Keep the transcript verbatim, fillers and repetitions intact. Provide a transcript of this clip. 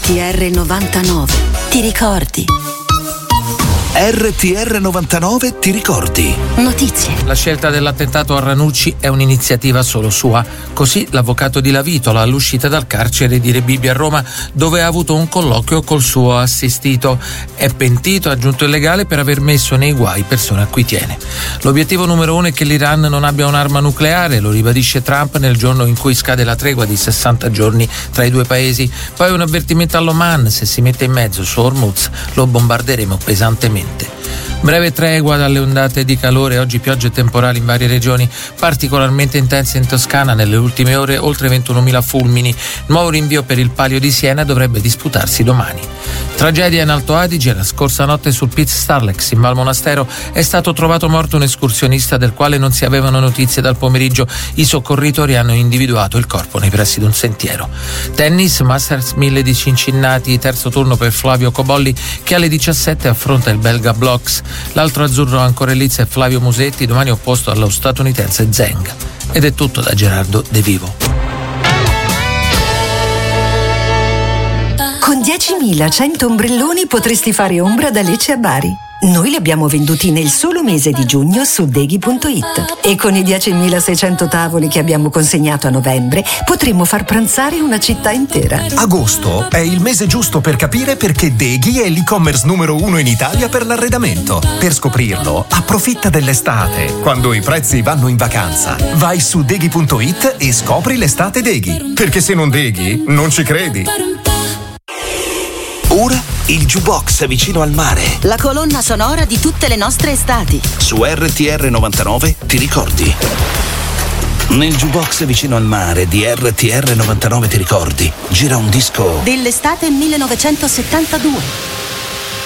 T R novantanove, ti ricordi? R T R novantanove, ti ricordi? Notizie. La scelta dell'attentato a Ranucci è un'iniziativa solo sua. Così l'avvocato di Lavitola all'uscita dal carcere di Rebibbia a Roma, dove ha avuto un colloquio col suo assistito. È pentito, ha aggiunto il legale, per aver messo nei guai persone a cui tiene. L'obiettivo numero uno è che l'Iran non abbia un'arma nucleare, lo ribadisce Trump nel giorno in cui scade la tregua di sessanta giorni tra i due paesi. Poi un avvertimento all'Oman: se si mette in mezzo su Hormuz lo bombarderemo pesantemente. Breve tregua dalle ondate di calore, oggi piogge temporali in varie regioni, particolarmente intense in Toscana nelle ultime ore, oltre ventunomila fulmini. Nuovo rinvio per il Palio di Siena, dovrebbe disputarsi domani. Tragedia in Alto Adige, la scorsa notte sul Piz Starlex in Val Monastero è stato trovato morto un escursionista del quale non si avevano notizie dal pomeriggio. I soccorritori hanno individuato il corpo nei pressi di un sentiero. Tennis, Masters mille di Cincinnati, terzo turno per Flavio Cobolli che alle diciassette affronta il belga Blocks. L'altro azzurro ancora in lizza è Flavio Musetti, domani opposto allo statunitense Zeng. Ed è tutto da Gerardo De Vivo. Con diecimilacento ombrelloni potresti fare ombra da Lecce a Bari. Noi li abbiamo venduti nel solo mese di giugno su deghi punto it e con i diecimilaseicento tavoli che abbiamo consegnato a novembre potremmo far pranzare una città intera. Agosto è il mese giusto per capire perché Deghi è l'e-commerce numero uno in Italia per l'arredamento. Per scoprirlo, approfitta dell'estate, quando i prezzi vanno in vacanza. Vai su deghi punto it e scopri l'estate Deghi, perché se non Deghi non ci credi. Ora il jukebox vicino al mare. La colonna sonora di tutte le nostre estati. Su R T R novantanove, ti ricordi? Nel jukebox vicino al mare di R T R novantanove, ti ricordi? Gira un disco dell'estate millenovecentosettantadue.